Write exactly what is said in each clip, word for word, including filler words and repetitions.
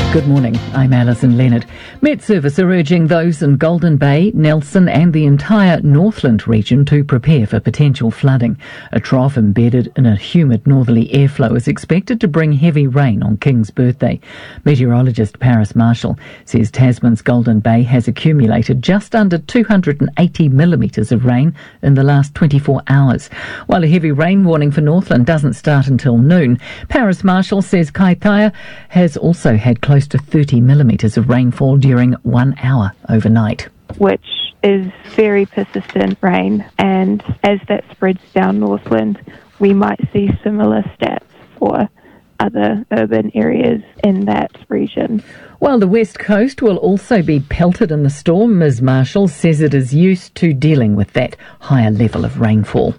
Good morning, I'm Alison Leonard. Met Service are urging those in Golden Bay, Nelson and the entire Northland region to prepare for potential flooding. A trough embedded in a humid northerly airflow is expected to bring heavy rain on King's birthday. Meteorologist Paris Marshall says Tasman's Golden Bay has accumulated just under two hundred eighty millimetres of rain in the last twenty-four hours. While a heavy rain warning for Northland doesn't start until noon, Paris Marshall says Kaitaia has also had close to thirty millimetres of rainfall during one hour overnight. Which is very persistent rain, and as that spreads down Northland, we might see similar stats for other urban areas in that region. While the West Coast will also be pelted in the storm, Miz Marshall says it is used to dealing with that higher level of rainfall.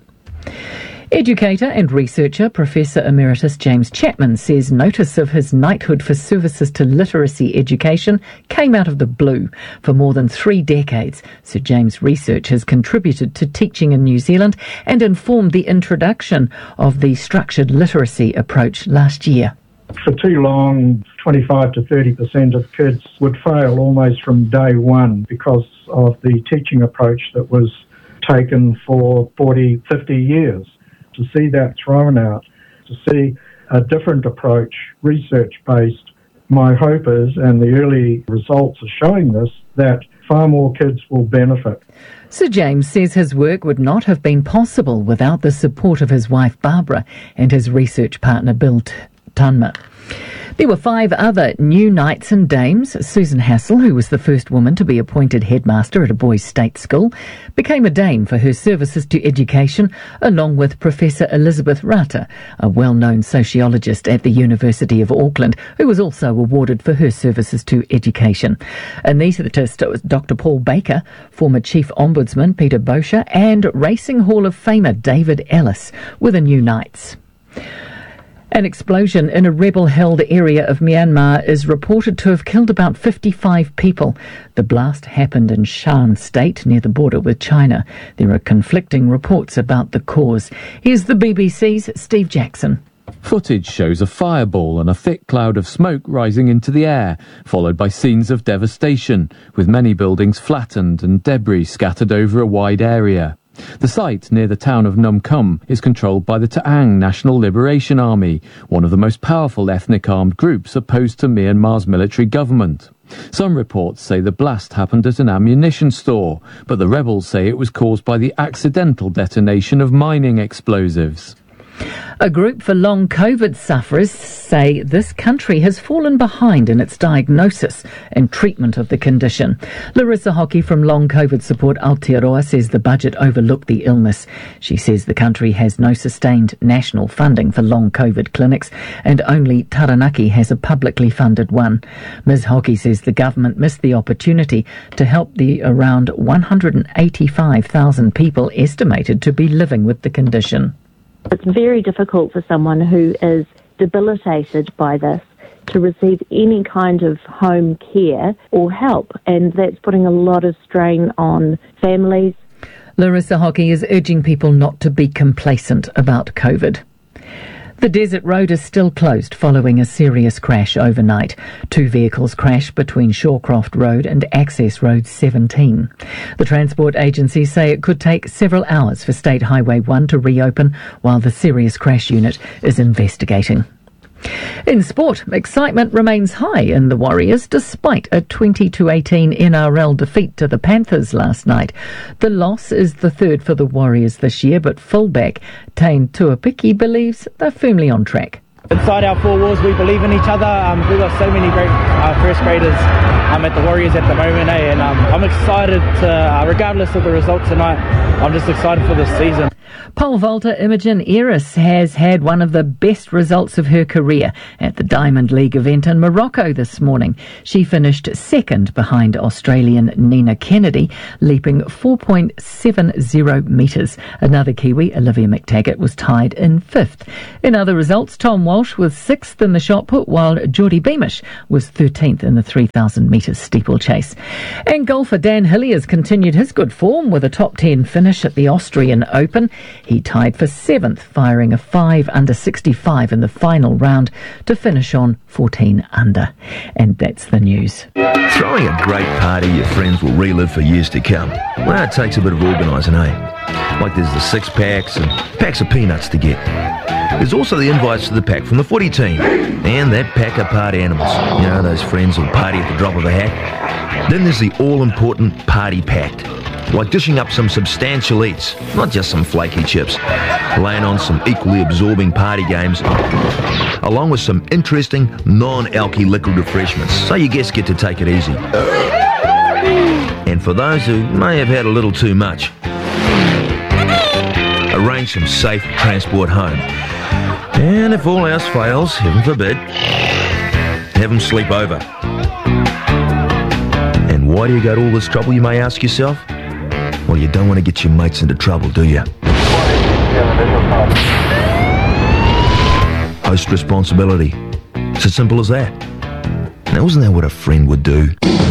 Educator and researcher Professor Emeritus James Chapman says notice of his knighthood for services to literacy education came out of the blue. For more than three decades, Sir James' research has contributed to teaching in New Zealand and informed the introduction of the structured literacy approach last year. For too long, twenty-five to thirty percent of kids would fail almost from day one because of the teaching approach that was taken for forty, fifty years. To see that thrown out, to see a different approach, research-based, my hope is, and the early results are showing this, that far more kids will benefit. Sir James says his work would not have been possible without the support of his wife Barbara and his research partner Bill Tunma. There were five other new knights and dames. Susan Hassel, who was the first woman to be appointed headmaster at a boys' state school, became a dame for her services to education, along with Professor Elizabeth Rata, a well-known sociologist at the University of Auckland, who was also awarded for her services to education. Anaesthetist was Doctor Paul Baker, former Chief Ombudsman Peter Boscher, and Racing Hall of Famer David Ellis were the new knights. An explosion in a rebel-held area of Myanmar is reported to have killed about fifty-five people. The blast happened in Shan State, near the border with China. There are conflicting reports about the cause. Here's the B B C's Steve Jackson. Footage shows a fireball and a thick cloud of smoke rising into the air, followed by scenes of devastation, with many buildings flattened and debris scattered over a wide area. The site near the town of Num Kum is controlled by the Ta'ang National Liberation Army, one of the most powerful ethnic armed groups opposed to Myanmar's military government. Some reports say the blast happened at an ammunition store, but the rebels say it was caused by the accidental detonation of mining explosives. A group for long COVID sufferers say this country has fallen behind in its diagnosis and treatment of the condition. Larissa Hockey from Long COVID Support Aotearoa says the budget overlooked the illness. She says the country has no sustained national funding for long COVID clinics and only Taranaki has a publicly funded one. Miz Hockey says the government missed the opportunity to help the around one hundred eighty-five thousand people estimated to be living with the condition. It's very difficult for someone who is debilitated by this to receive any kind of home care or help, and that's putting a lot of strain on families. Larissa Hockey is urging people not to be complacent about COVID. The Desert Road is still closed following a serious crash overnight. Two vehicles crashed between Shawcroft Road and Access Road seventeen. The transport agencies say it could take several hours for State Highway one to reopen, while the serious crash unit is investigating. In sport, excitement remains high in the Warriors despite a twenty to eighteen N R L defeat to the Panthers last night. The loss is the third for the Warriors this year, but fullback Tane Tuapiki believes they're firmly on track. Inside our four walls, we believe in each other. Um, we've got so many great uh, first graders um, at the Warriors at the moment, eh? and um, I'm excited to, uh, regardless of the result tonight, I'm just excited for this season. Pole vaulter Imogen Eris has had one of the best results of her career at the Diamond League event in Morocco this morning. She finished second behind Australian Nina Kennedy, leaping four point seven zero metres. Another Kiwi, Olivia McTaggart, was tied in fifth. In other results, Tom Walsh was sixth in the shot put, while Geordie Beamish was thirteenth in the three thousand metres steeplechase. And golfer Dan Hilliers continued his good form with a top ten finish at the Austrian Open. He tied for seventh, firing a five under sixty-five in the final round to finish on fourteen under. And that's the news. Throwing a great party your friends will relive for years to come. Well, it takes a bit of organising, eh? Like there's the six packs and packs of peanuts to get. There's also the invites to the pack from the footy team and that pack of party animals. You know, those friends who'll party at the drop of a hat. Then there's the all-important party pact. Like dishing up some substantial eats, not just some flaky chips. Laying on some equally absorbing party games, along with some interesting non-alky liquid refreshments, so your guests get to take it easy. And for those who may have had a little too much, arrange some safe transport home. And if all else fails, heaven forbid, have them sleep over. And why do you go to all this trouble, you may ask yourself? Well, you don't want to get your mates into trouble, do you? Host responsibility. It's as simple as that. Now, isn't that what a friend would do?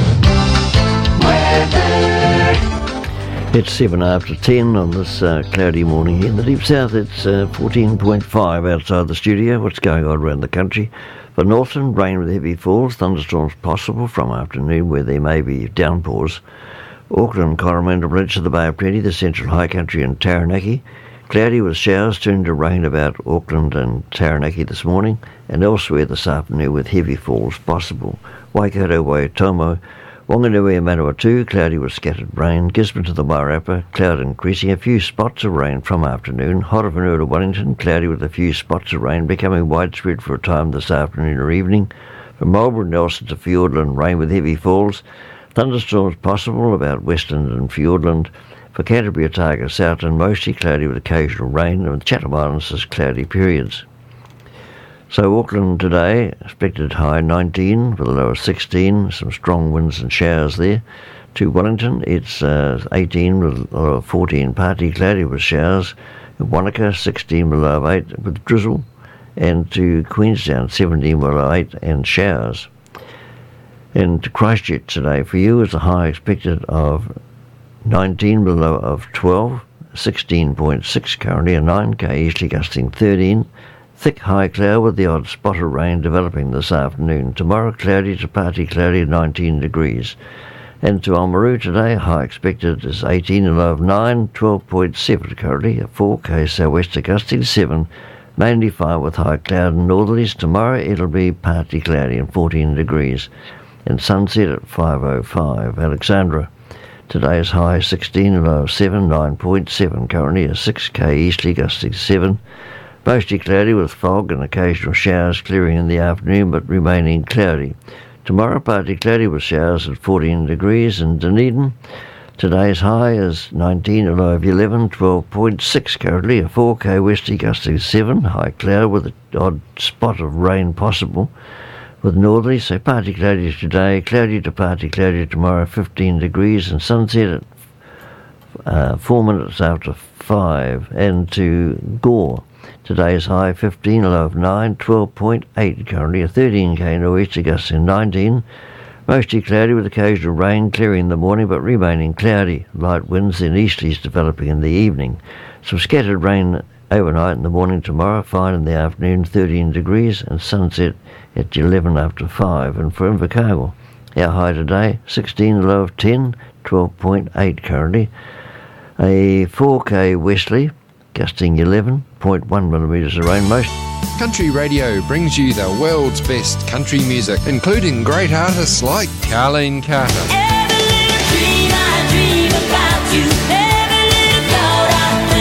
It's seven after ten on this uh, cloudy morning here in the deep south. It's uh, fourteen point five outside the studio. What's going on around the country? For Northland, rain with heavy falls, thunderstorms possible from afternoon where there may be downpours. Auckland, Coromandel Peninsula, the Bay of Plenty, the Central High Country and Taranaki. Cloudy with showers turning to rain about Auckland and Taranaki this morning, and elsewhere this afternoon with heavy falls possible. Waikato, Waitomo, Wanganui and Manawatu, cloudy with scattered rain. Gisborne to the Wairarapa, cloud increasing, a few spots of rain from afternoon. Hotowanua to Wellington, cloudy with a few spots of rain, becoming widespread for a time this afternoon or evening. From Marlborough, Nelson to Fiordland, rain with heavy falls. Thunderstorms possible about Westland and Fiordland. For Canterbury, Otago, Southland, mostly cloudy with occasional rain, and Chatham Islands has cloudy periods. So Auckland today, expected high nineteen with a low of sixteen, some strong winds and showers there. To Wellington, it's uh, eighteen with a low of fourteen, partly cloudy with showers. In Wanaka, sixteen with a low of eight with drizzle. And to Queenstown, seventeen with a low of eight and showers. And to Christchurch today, for you, is a high expected of nineteen with a low of twelve, sixteen point six currently, a nine K easterly gusting thirteen. Thick high cloud with the odd spot of rain developing this afternoon. Tomorrow, cloudy to partly cloudy, nineteen degrees. And to Oamaru today, high expected is eighteen, a low of nine, twelve point seven currently, a four K southwester gusting seven, mainly fine with high cloud and northerlies. Tomorrow, it'll be partly cloudy and fourteen degrees. And sunset at five oh five. Alexandra, today's high sixteen, a low of seven, nine point seven currently, a six K easterly gusting seven. Mostly cloudy with fog and occasional showers clearing in the afternoon but remaining cloudy. Tomorrow partly cloudy with showers at fourteen degrees. And Dunedin, today's high is nineteen, a low of eleven, twelve point six currently, a four K westerly gusting seven, high cloud with an odd spot of rain possible with northerly, so partly cloudy today, cloudy to partly cloudy tomorrow, fifteen degrees, and sunset at uh, four minutes after five. And to Gore, today's high fifteen, a low of nine, twelve point eight currently, a thirteen K nor'easter gusting nineteen. Mostly cloudy with occasional rain, clearing in the morning but remaining cloudy. Light winds and easterlies developing in the evening. Some scattered rain overnight in the morning tomorrow, fine in the afternoon, thirteen degrees, and sunset at eleven after five. And for Invercargill, our high today, sixteen, a low of ten, twelve point eight currently. A four K westerly, gusting eleven point one millimetres of rain. Most Country Radio brings you the world's best country music, including great artists like Carleen Carter. Every little dream I dream about you. Every little thought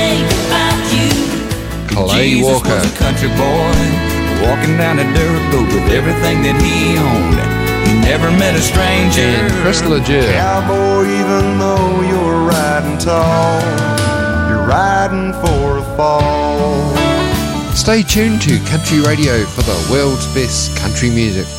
I think about you. Clay Jesus Walker. was a country boy, walking down a dirt road with everything that he owned. He never met a stranger. And Chris Leger. Cowboy, even though you're riding tall, you're riding for a fall. Stay tuned to Country Radio for the world's best country music.